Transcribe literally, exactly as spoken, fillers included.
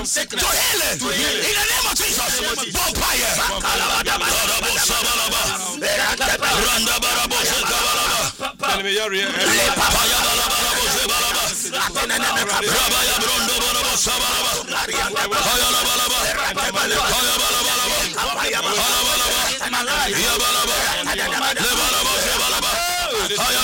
from sickness to healing. to healing. In the name of Jesus. Vampire.